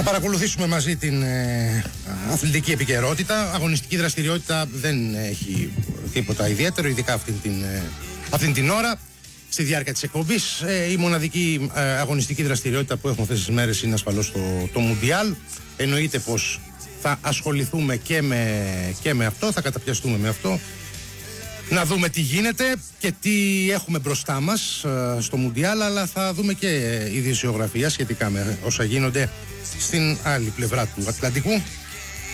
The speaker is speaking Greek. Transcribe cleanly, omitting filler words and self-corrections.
παρακολουθήσουμε μαζί την αθλητική επικαιρότητα. Αγωνιστική δραστηριότητα δεν έχει τίποτα ιδιαίτερο, ειδικά αυτήν την ώρα. Στη διάρκεια της εκπομπής η μοναδική αγωνιστική δραστηριότητα που έχουμε αυτές τις μέρες είναι ασφαλώς το Μουντιάλ. Εννοείται πως θα ασχοληθούμε και με αυτό, θα καταπιαστούμε με αυτό. Να δούμε τι γίνεται και τι έχουμε μπροστά μας στο Μουντιάλ, αλλά θα δούμε και ειδησιογραφία σχετικά με όσα γίνονται στην άλλη πλευρά του Ατλαντικού.